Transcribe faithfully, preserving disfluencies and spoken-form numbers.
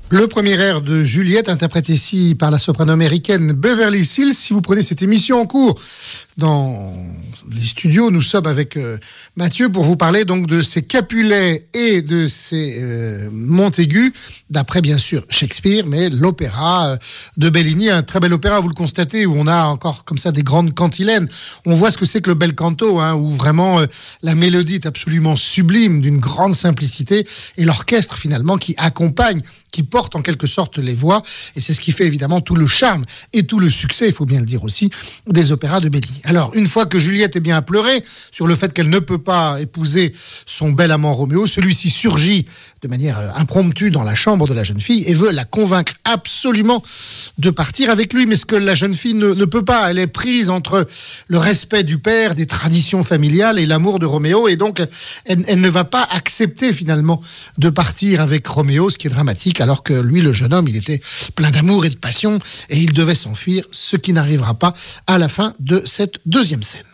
Le premier air de Juliette, interprété ici par la soprano américaine Beverly Sills. Si vous prenez cette émission en cours dans les studios, nous sommes avec euh, Mathieu pour vous parler donc de ces Capulets et de ces euh, Montaigu, d'après bien sûr Shakespeare, mais l'opéra euh, de Bellini, un très bel opéra, vous le constatez, où on a encore comme ça des grandes cantilènes. On voit ce que c'est que le bel canto, hein, où vraiment euh, la mélodie est absolument sublime, d'une grande simplicité, et l'orchestre finalement qui accompagne, qui porte en quelque sorte les voix, et c'est ce qui fait évidemment tout le charme et tout le succès, il faut bien le dire aussi, des opéras de Bellini. Alors, une fois que Juliette est bien à pleurer sur le fait qu'elle ne peut pas épouser son bel amant Roméo, celui-ci surgit de manière impromptue dans la chambre de la jeune fille et veut la convaincre absolument de partir avec lui, mais ce que la jeune fille ne, ne peut pas, elle est prise entre le respect du père, des traditions familiales et l'amour de Roméo, et donc elle, elle ne va pas accepter finalement de partir avec Roméo, ce qui est dramatique, alors que lui, le jeune homme, il était plein d'amour et de passion et il devait s'enfuir, ce qui n'arrivera pas à la fin de cette deuxième scène.